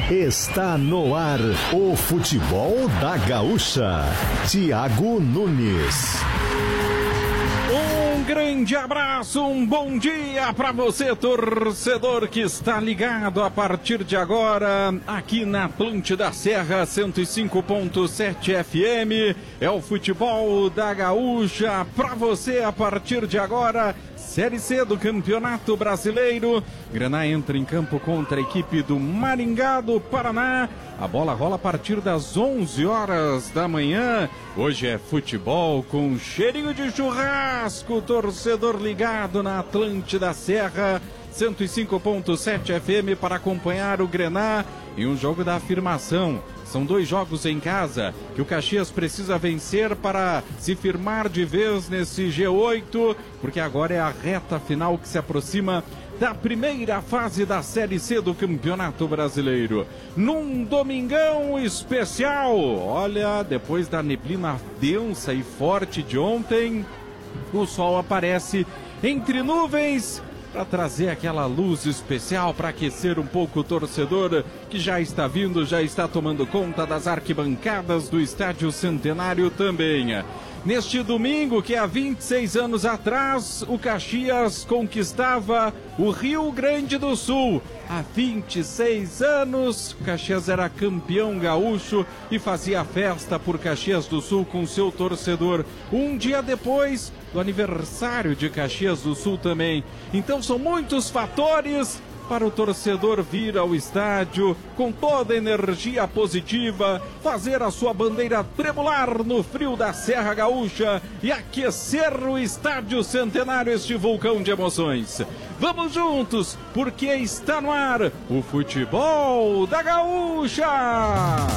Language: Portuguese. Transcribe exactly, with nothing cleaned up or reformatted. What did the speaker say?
Está no ar o futebol da Gaúcha. Thiago Nunes. Um grande abraço, um bom dia para você, torcedor que está ligado a partir de agora aqui na Atlântida Serra cento e cinco ponto sete F M. É o futebol da Gaúcha para você a partir de agora. Série C do Campeonato Brasileiro. Grená entra em campo contra a equipe do Maringá do Paraná. A bola rola a partir das onze horas da manhã. Hoje é futebol com cheirinho de churrasco. Torcedor ligado na Atlântida Serra cento e cinco ponto sete F M para acompanhar o Grená em um jogo da afirmação. São dois jogos em casa que o Caxias precisa vencer para se firmar de vez nesse G oito, porque agora é a reta final que se aproxima da primeira fase da Série C do Campeonato Brasileiro. Num domingão especial, olha, depois da neblina densa e forte de ontem, o sol aparece entre nuvens para trazer aquela luz especial para aquecer um pouco o torcedor que já está vindo, já está tomando conta das arquibancadas do Estádio Centenário também. Neste domingo, que há vinte e seis anos atrás, o Caxias conquistava o Rio Grande do Sul. Há vinte e seis anos, o Caxias era campeão gaúcho e fazia festa por Caxias do Sul com seu torcedor. Um dia depois do aniversário de Caxias do Sul também. Então são muitos fatores para o torcedor vir ao estádio com toda a energia positiva, fazer a sua bandeira tremular no frio da Serra Gaúcha e aquecer o Estádio Centenário, este vulcão de emoções. Vamos juntos, porque está no ar o futebol da Gaúcha!